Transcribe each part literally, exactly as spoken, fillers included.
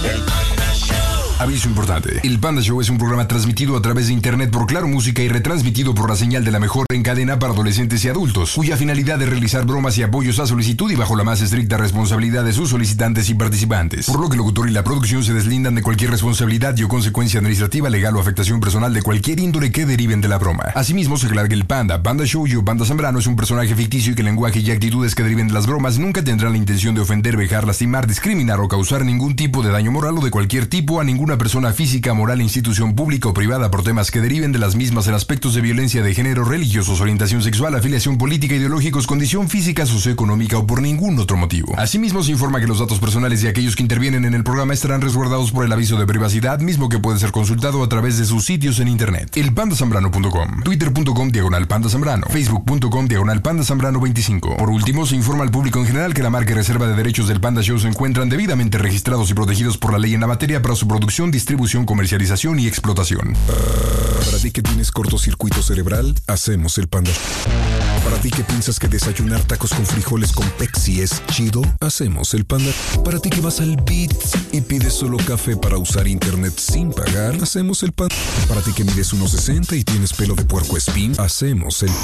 El Panda Show. Aviso importante. El Panda Show es un programa transmitido a través de internet por Claro Música y retransmitido por la señal de la mejor en cadena para adolescentes y adultos, cuya finalidad es realizar bromas y apoyos a solicitud y bajo la más estricta responsabilidad de sus solicitantes y participantes. Por lo que el locutor y la producción se deslindan de cualquier responsabilidad y o consecuencia administrativa, legal o afectación personal de cualquier índole que deriven de la broma. Asimismo, se aclara que el Panda, Panda Show y o Panda Zambrano es un personaje ficticio y que el lenguaje y actitudes que deriven de las bromas nunca tendrán la intención de ofender, vejar, lastimar, discriminar o causar ningún tipo de daño moral o de cualquier tipo a ninguna persona física, moral, institución pública o privada por temas que deriven de las mismas en aspectos de violencia de género, religiosos, orientación sexual, afiliación política, ideológicos, condición física, socioeconómica o por ningún otro motivo. Asimismo, se informa que los datos personales de aquellos que intervienen en el programa estarán resguardados por el aviso de privacidad, mismo que puede ser consultado a través de sus sitios en internet. el panda zambrano punto com, twitter punto com diagonal panda zambrano, facebook punto com diagonal panda zambrano veinticinco. Por último, se informa al público en general que la marca y reserva de derechos del Panda Show se encuentran debidamente registrados y protegidos por la ley en la materia para su producción, distribución, comercialización y explotación. Para ti que tienes cortocircuito cerebral, hacemos el Panda. Para ti que piensas que desayunar tacos con frijoles con Pepsi es chido, hacemos el Panda. Para ti que vas al Beats y pides solo café para usar internet sin pagar, hacemos el Panda. Para ti que mides uno sesenta y tienes pelo de puerco espín, hacemos el...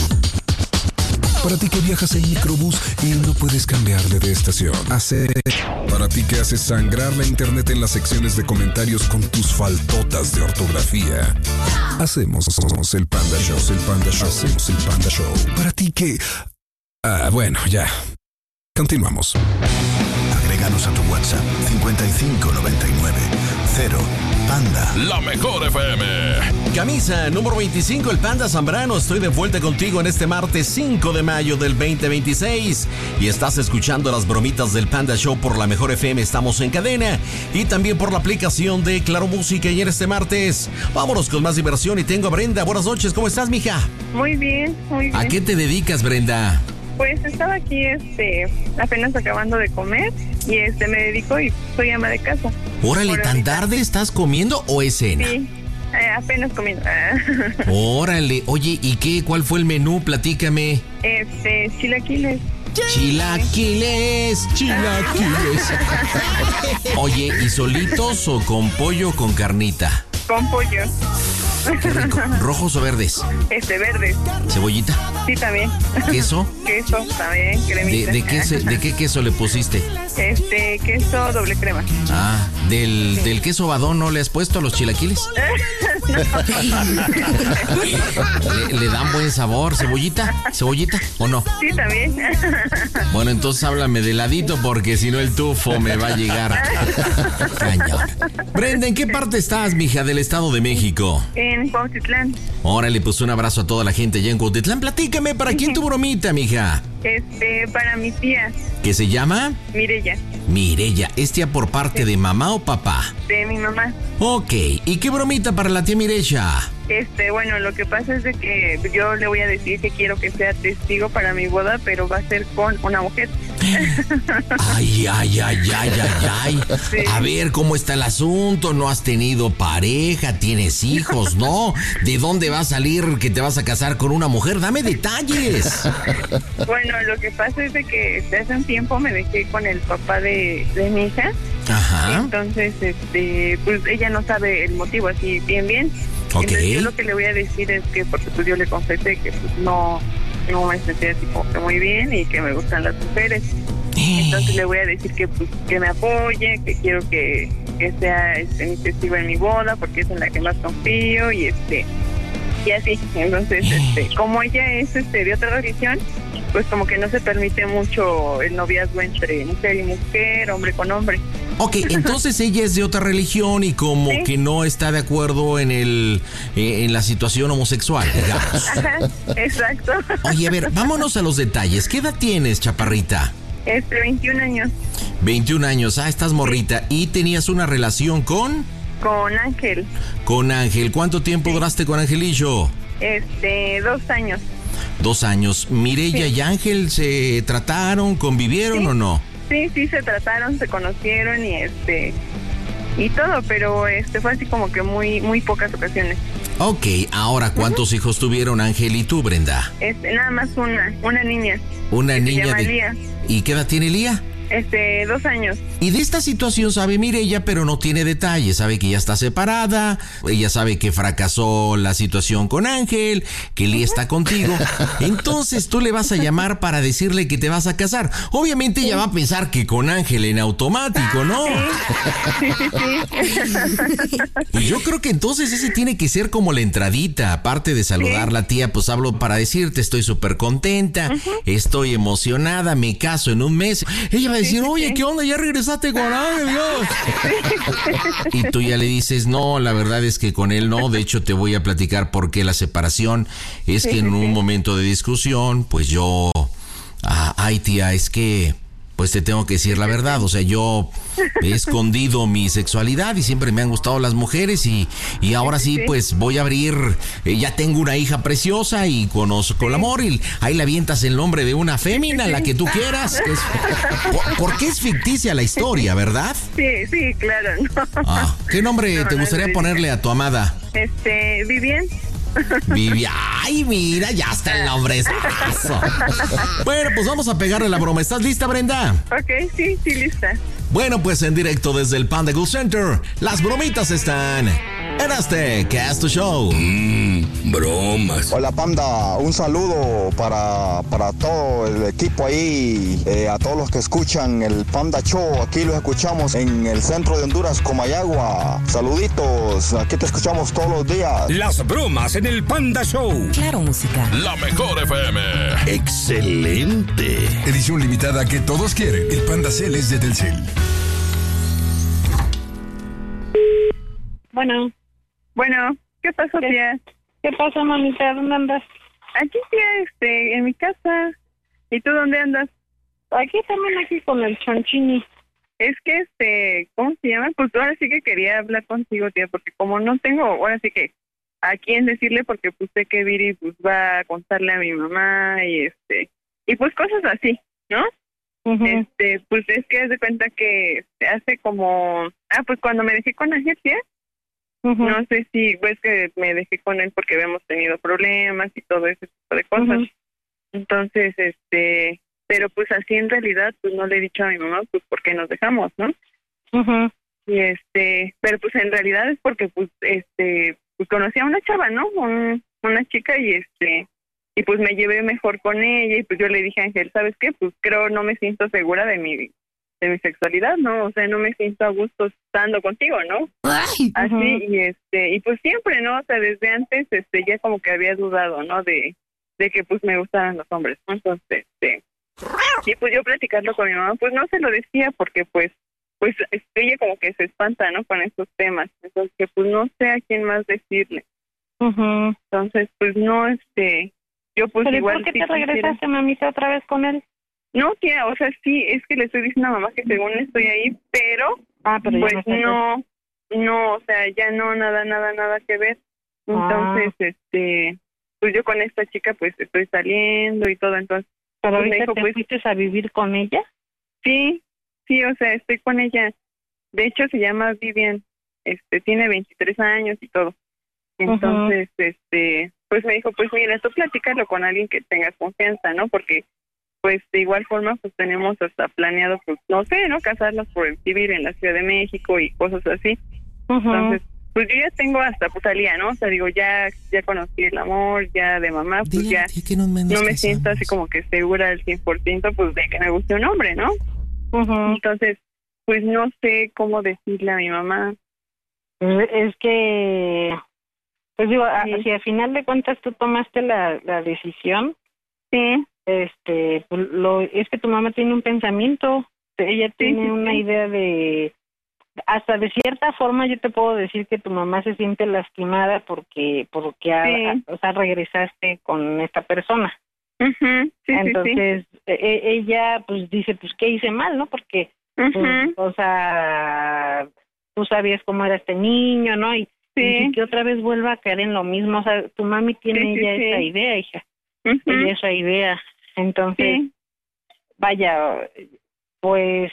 Para ti que viajas en microbús y no puedes cambiarle de estación, hace... Para ti que haces sangrar la internet en las secciones de comentarios con tus faltotas de ortografía, hacemos el Panda Show, el Panda Show, hacemos el Panda Show. Para ti que... Ah, bueno, ya. Continuamos. Agréganos a tu WhatsApp cincuenta y cinco noventa y nueve cero Panda. La mejor F M. Camisa número veinticinco, el Panda Zambrano. Estoy de vuelta contigo en este martes cinco de mayo del veinte veintiséis. Y estás escuchando las bromitas del Panda Show por la mejor F M. Estamos en cadena y también por la aplicación de Claro Música. Y en este martes, vámonos con más diversión. Y tengo a Brenda. Buenas noches, ¿cómo estás, mija? Muy bien, muy bien. ¿A qué te dedicas, Brenda? Pues estaba aquí este apenas acabando de comer y este me dedico y soy ama de casa. Órale, ¿tan ahorita. tarde estás comiendo o es cena? Sí, eh, apenas comiendo. Órale, oye, ¿y qué? ¿Cuál fue el menú? Platícame. Este, chilaquiles. Chilaquiles, chilaquiles. Oye, ¿y solitos o con pollo o con carnita? Con pollo. Qué rico. ¿Rojos o verdes? Este, verdes. ¿Cebollita? Sí, también. ¿Queso? Queso, también, cremita. ¿De, de, queso, ¿De qué queso le pusiste? Este, queso doble crema. Ah, ¿del, sí. del queso badón no le has puesto a los chilaquiles? ¿Le, ¿Le dan buen sabor? ¿Cebollita? ¿Cebollita o no? Sí, también. Bueno, entonces háblame de ladito porque si no el tufo me va a llegar. Cañón. Brenda, ¿en qué parte estás, mija, del Estado de México? En Cuautitlán. Órale, pues un abrazo a toda la gente allá en Cuautitlán. Platícame, ¿para quién tu bromita, mija? Este, para mi tía. ¿Qué se llama? Mireya. Mireya, ¿es tía por parte de mamá o papá? De mi mamá. Ok, ¿y qué bromita para la tía Mireya? Este, bueno, lo que pasa es de que yo le voy a decir que quiero que sea testigo para mi boda, pero va a ser con una mujer. Ay, ay, ay, ay, ay, ay. Sí. A ver, ¿cómo está el asunto? ¿No has tenido pareja? ¿Tienes hijos? ¿No? ¿De dónde va a salir que te vas a casar con una mujer? Dame detalles. Bueno, lo que pasa es de que hace un tiempo me dejé con el papá de, de mi hija. Ajá. Entonces, este, pues ella no sabe el motivo así bien, bien. Ok. Entonces, yo lo que le voy a decir es que, porque pues yo le confesé que pues no, no me sentí así como que muy bien y que me gustan las mujeres. Entonces le voy a decir que pues que me apoye, que quiero que, que sea este, mi testigo en mi boda, porque es en la que más confío y este y así. Entonces, este, como ella es este de otra religión, pues como que no se permite mucho el noviazgo entre mujer y mujer, hombre con hombre. Ok, entonces ella es de otra religión y como ¿sí? que no está de acuerdo en el eh, en la situación homosexual, digamos. Ajá, exacto. Oye, a ver, vámonos a los detalles. ¿Qué edad tienes, chaparrita? Este, veintiún años. veintiún años, ah, estás morrita. ¿Y tenías una relación con? Con Ángel. Con Ángel. ¿Cuánto tiempo sí. duraste con Angelillo? Este, dos años. Dos años. ¿Mireya sí. y Ángel se trataron, convivieron sí. o no? Sí, sí, se trataron, se conocieron y este y todo, pero este fue así como que muy muy pocas ocasiones. Ok, ahora, ¿cuántos uh-huh. hijos tuvieron Ángel y tú, Brenda? Este, nada más una, una niña. Una niña se llama de... Lía. ¿Y qué edad tiene Lía? Este, dos años. Y de esta situación sabe Mireya, pero no tiene detalles. Sabe que ya está separada, ella sabe que fracasó la situación con Ángel, que Lee está contigo. Entonces tú le vas a llamar para decirle que te vas a casar. Obviamente ella va a pensar que con Ángel en automático, ¿no? Sí, sí, sí. Pues yo creo que entonces ese tiene que ser como la entradita. Aparte de saludar, sí, la tía, pues hablo para decirte, estoy súper contenta, uh-huh, estoy emocionada, me caso en un mes. Ella va a decir, oye, ¿qué onda? ¿Ya regresaste con Ángel? Y tú ya le dices, no, la verdad es que con él no. De hecho, te voy a platicar por qué la separación. Es que en un momento de discusión, pues yo... Ah, ay, tía, es que... pues te tengo que decir la verdad, o sea, yo he escondido mi sexualidad y siempre me han gustado las mujeres y, y ahora sí, pues voy a abrir, eh, ya tengo una hija preciosa y conozco el amor y ahí le avientas el nombre de una fémina, la que tú quieras. Es, por, porque es ficticia la historia, ¿verdad? Sí, sí, claro. No. Ah, ¿qué nombre no, te gustaría no, ponerle a tu amada? Este, Vivian. Vivian, ay, mira, ya está el nombre. Bueno, pues vamos a pegarle la broma. ¿Estás lista, Brenda? Ok, sí, sí, lista. Bueno, pues en directo desde el Panda Cool Center, las bromitas están en este Cast Show. Mmm, bromas. Hola, Panda, un saludo para, para todo el equipo ahí, eh, a todos los que escuchan el Panda Show. Aquí los escuchamos en el centro de Honduras, Comayagua. Saluditos, aquí te escuchamos todos los días. Las bromas en el Panda Show. Claro, música. La mejor F M. Excelente. Edición limitada que todos quieren. El Panda Cel es de Telcel. Bueno. Bueno, ¿qué pasó, ¿Qué? tía? ¿Qué pasa, mamita? ¿Dónde andas? Aquí, tía, este, en mi casa. ¿Y tú dónde andas? Aquí también, aquí con el Chonchini. Es que, este, ¿cómo se llama? Pues ahora sí que quería hablar contigo, tía, porque como no tengo, ahora sí que a quién decirle, porque pues sé que Viri pues va a contarle a mi mamá y este, y pues cosas así, ¿no? Uh-huh. Este, pues es que haz de cuenta que hace como, ah, pues cuando me dejé con Ángel, tía, uh-huh, no sé si ves que me dejé con él porque habíamos tenido problemas y todo ese tipo de cosas. Uh-huh. Entonces, este, pero pues así en realidad pues no le he dicho a mi mamá pues por qué nos dejamos, ¿no? Uh-huh. Y este, pero pues en realidad es porque pues este, pues conocí a una chava, ¿no? Un, una chica y este, y pues me llevé mejor con ella y pues yo le dije a Ángel, ¿sabes qué? Pues creo no me siento segura de mi de mi sexualidad, ¿no? O sea, no me siento a gusto estando contigo, ¿no? Ay, así, uh-huh, y este, y pues siempre, ¿no? O sea, desde antes, este, ya como que había dudado, ¿no? De, de que pues me gustaran los hombres, ¿no? Entonces, este, y pues yo platicarlo con mi mamá, pues no se lo decía porque pues, pues ella como que se espanta, ¿no? Con estos temas, entonces que pues no sé a quién más decirle. Uh-huh. Entonces, pues no, este, yo pues ¿Pero igual... ¿por qué sí te regresaste, quisiera... mamita, otra vez con él? No, tía, o sea, sí, es que le estoy diciendo a mamá que según estoy ahí, pero, ah, pero pues no, no, no, o sea, ya no, nada, nada, nada que ver. Entonces, ah. este, pues yo con esta chica, pues estoy saliendo y todo, entonces. ¿Pero pues, ahorita me dijo, te pues, fuiste a vivir con ella? Sí, sí, o sea, estoy con ella. De hecho, se llama Vivian, este, tiene veintitrés años y todo. Entonces, uh-huh, este, pues me dijo, pues mira, tú platícalo con alguien que tengas confianza, ¿no? Porque pues de igual forma pues tenemos hasta planeado pues no sé, ¿no? Casarnos por vivir en la Ciudad de México y cosas así. Uh-huh. Entonces, pues yo ya tengo hasta pues salía, ¿no? O sea, digo, ya ya conocí el amor, ya de mamá, pues Dile, ya no me casamos. Siento así como que segura al cien por ciento pues de que me guste un hombre, ¿no? Uh-huh. Entonces, pues no sé cómo decirle a mi mamá. Es que pues digo, sí, a, si al final de cuentas tú tomaste la, la decisión, sí, este, pues lo, es que tu mamá tiene un pensamiento, ella sí, tiene sí, una sí. idea de, hasta de cierta forma yo te puedo decir que tu mamá se siente lastimada porque, porque, sí. a, a, o sea, regresaste con esta persona. Uh-huh. Sí, entonces sí, sí. E, ella pues dice pues qué hice mal, ¿no? Porque, uh-huh, pues, o sea, tú sabías cómo era este niño, ¿no? Y sí. Y que otra vez vuelva a caer en lo mismo, o sea, tu mami tiene sí, ya sí, esa sí. idea, hija, uh-huh, ella esa idea, entonces, sí. vaya, pues,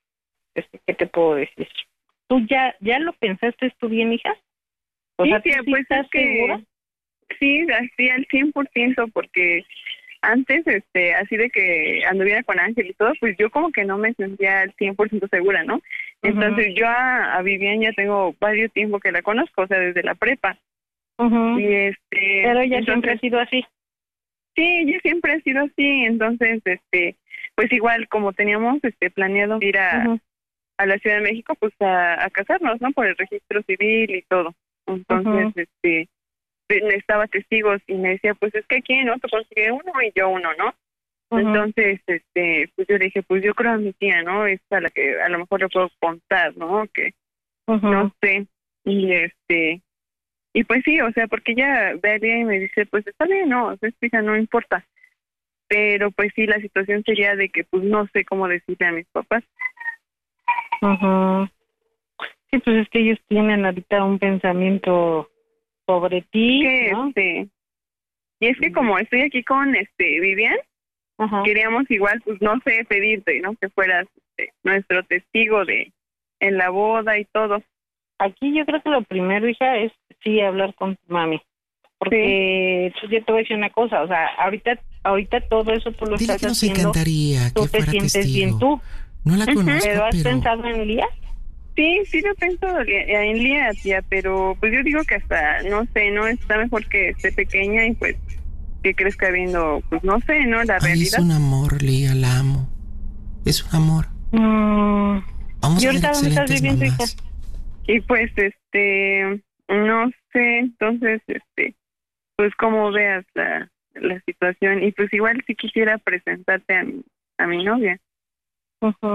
¿qué te puedo decir? ¿Tú ya ya lo pensaste tú bien, hija? O sí, sea, tía, ¿sí pues estás es que, segura? Sí, así al cien por ciento, porque, antes, este, así de que anduviera con Ángel y todo, pues yo como que no me sentía al cien por ciento segura, ¿no? Entonces uh-huh. yo a, a Vivian ya tengo varios tiempo que la conozco, o sea, desde la prepa. Uh-huh. Y este... Pero ella entonces, siempre ha sido así. Sí, ella siempre ha sido así, entonces, este, pues igual como teníamos este planeado ir a, uh-huh. a la Ciudad de México, pues a, a casarnos, ¿no? Por el registro civil y todo. Entonces, uh-huh. este... necesitaba testigos y me decía, pues es que aquí, ¿no? Tú consigues uno y yo uno, ¿no? Uh-huh. Entonces, este, pues yo le dije, pues yo creo a mi tía, ¿no? Es a la que a lo mejor le puedo contar, ¿no? Que uh-huh. no sé. Y este, y pues sí, o sea, porque ella ve al día y me dice, pues está bien, ¿no? O sea, fija, no importa. Pero pues sí, la situación sería de que pues no sé cómo decirle a mis papás. Ajá. Uh-huh. Sí, pues es que ellos tienen ahorita un pensamiento sobre ti, que, ¿no? Este, y es que como estoy aquí con este Vivian, uh-huh. queríamos igual, pues no sé, pedirte, ¿no? Que fueras este, nuestro testigo de en la boda y todo. Aquí yo creo que lo primero, hija, es sí hablar con tu mami, porque sí. Yo te voy a decir una cosa, o sea, ahorita, ahorita todo eso tú lo Dile estás que nos haciendo. Encantaría tú que te fuera sientes testigo. Bien tú. No la conozco, uh-huh. ¿Pero has pero... pensado en Lía? Sí, sí lo pienso en Lía, tía, pero pues yo digo que hasta, no sé, no está mejor que esté pequeña y pues que crezca viendo, pues no sé, ¿no? La Ay, realidad. Es un amor, Lía, la amo. Es un amor. Mm. Vamos ¿Y a ser ahorita dónde estás viviendo, hija? Y pues, este, no sé, entonces, este, pues como veas la, la situación y pues igual si quisiera presentarte a mi, a mi novia. Uh-huh.